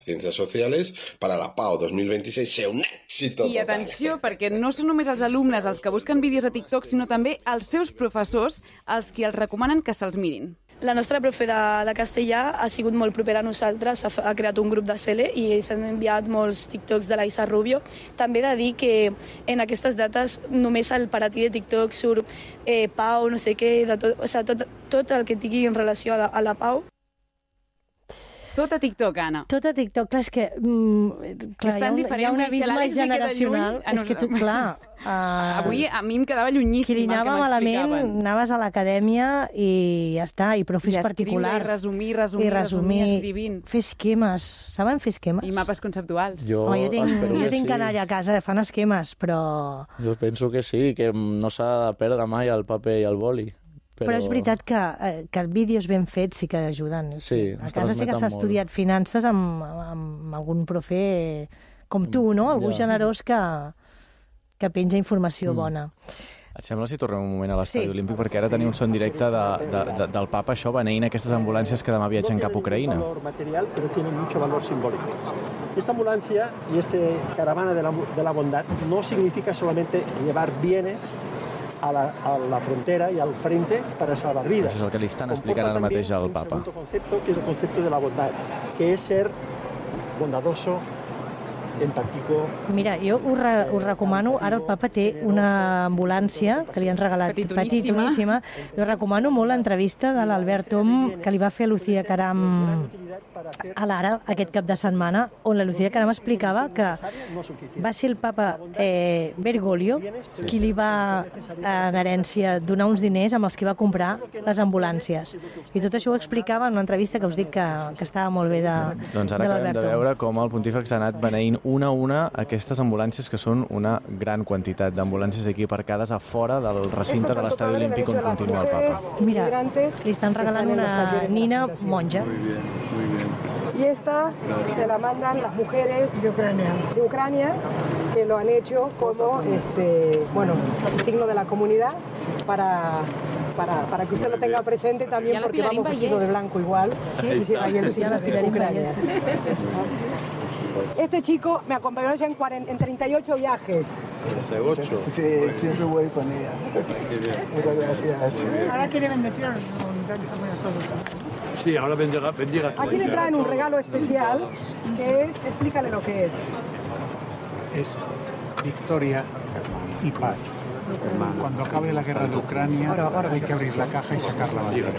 Ciencias Sociales para la PAO 2026 sea un éxito total. I atenció, perquè no són només els alumnes els que busquen vídeos a TikTok, sinó també els seus professors els qui els recomanen que se'ls mirin. La nostra profe de castellà ha sigut molt propera a nosaltres, ha creat un grup de CL i s'han enviat molts TikToks de la Isa Rubio. També he de dir que en aquestes dates només al paratí de TikTok surt Pau, no sé què, tot el que tingui en relació a la Pau. Tot a TikTok, Anna. Tot a TikTok, clar, és que hi ha un abisme generacional. És que tu, clar... Avui a mi em quedava llunyíssim qui el que anava malament, anaves a l'acadèmia i ja està, i profes particulars. I resumir, escrivint. Fer esquemes. Saben fer esquemes? I mapes conceptuals. Jo tinc canalla a casa, fan esquemes, però... Jo penso que sí, que no s'ha de perdre mai el paper i el boli. Però és veritat que vídeos ben fets sí que ajuden. Sí, a casa sí que s'ha estudiat finances amb algun profe com tu, no? Algú generós que penja informació bona. Et sembla si tornem un moment a l'estadi olímpic? Perquè ara tenim un son directe del papa, això, beneint aquestes ambulàncies que demà viatgen cap a Ucraïna. Valor material, pero tiene mucho valor simbólico. Esta ambulancia y caravana de la bondad no significa solamente llevar bienes a la frontera y al frente para salvar vidas. Això és el que li estan explicant ara mateix al papa. Un segundo concepto, que es el concepto de la bondad, que es ser bondadoso, empàtico... Mira, jo us recomano, ara el papa té una ambulància que li han regalat petitoníssima. Jo recomano molt l'entrevista de l'Albert Tom que li va fer a Lucía Caram a l'Ara aquest cap de setmana, on la Lucía Caram explicava que va ser el papa Bergoglio qui li va en herència donar uns diners amb els que va comprar les ambulàncies. I tot això ho explicava en una entrevista que us dic que estava molt bé de l'Albert Tom. Doncs ara acabem de veure com el pontífex ha anat beneint una a una aquestes ambulàncies, que són una gran quantitat d'ambulàncies aquí aparcades a fora del recinte de l'estadi olímpic on continua el papa. Mira, li estan regalant una nina monja. Muy bien. Y esta se la mandan las mujeres de Ucrania que lo han hecho como signo de la comunidad para que usted lo tenga presente también, porque vamos vestidos de blanco igual. Sí, ahí el signo de Ucrania. Este chico me acompañó ya en 38 viajes. Sí, siempre voy con ella. Muchas gracias. Ahora quiere bendecir a todos. Sí, ahora bendiga. Aquí le traen un regalo especial que es, explícale lo que es. Es victoria y paz. Cuando acabe la guerra de Ucrania hay que abrir la caja y sacar la bandera.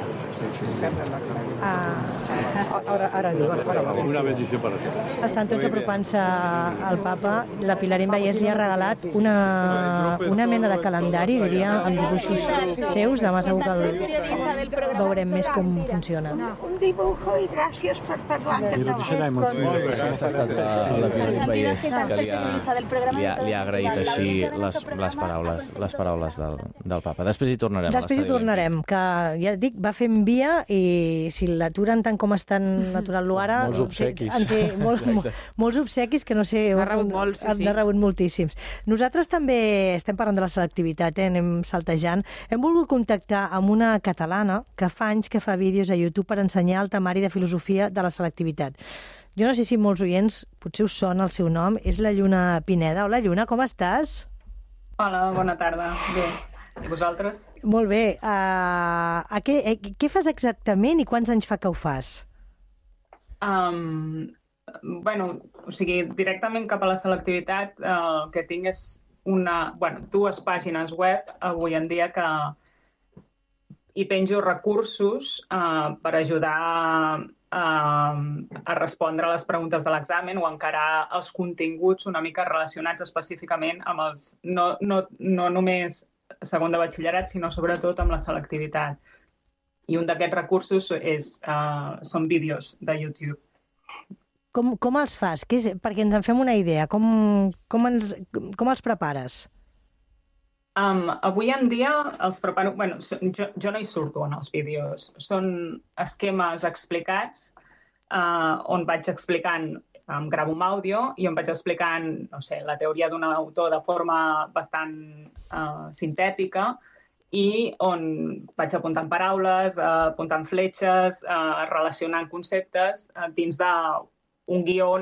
Ara digo. Una bendició per a tu. Estan tots apropant-se al papa. La Pilarín Vallès li ha regalat una mena de calendari, diria, amb dibuixos seus. Demà segur que veurem més com funciona. Un dibujo i gràcies per parlar en català. Aquesta ha estat la Pilarín Vallès que li ha agraït així les paraules del papa. Després hi tornarem. Després hi tornarem, que ja et dic, va fent via i si l'aturen tant com estan aturant-lo ara... Molts obsequis. En té molts obsequis que no sé... N'ha rebut molts, sí. N'ha rebut moltíssims. Nosaltres també estem parlant de la selectivitat, anem saltejant. Hem volgut contactar amb una catalana que fa anys que fa vídeos a YouTube per ensenyar el temari de filosofia de la selectivitat. Jo no sé si molts oients potser us sona el seu nom, és la Lluna Pineda. Hola, Lluna, com estàs? Hola, bona tarda. Bé. I vosaltres? Molt bé. Què fas exactament i quants anys fa que ho fas? Directament cap a la selectivitat el que tinc és dues pàgines web avui en dia que hi penjo recursos per ajudar a respondre a les preguntes de l'examen o encarar els continguts una mica relacionats específicament amb els... No només segon de batxillerat, sinó sobretot amb la selectivitat. I un d'aquests recursos són vídeos de YouTube. Com els fas? Perquè ens en fem una idea. Com els prepares? Avui en dia els preparo... Jo no hi surto en els vídeos. Són esquemes explicats on vaig explicant, em gravo un àudio i em vaig explicant, no sé, la teoria d'un autor de forma bastant sintètica i on vaig apuntant paraules, apuntant fletxes, relacionant conceptes dins un guió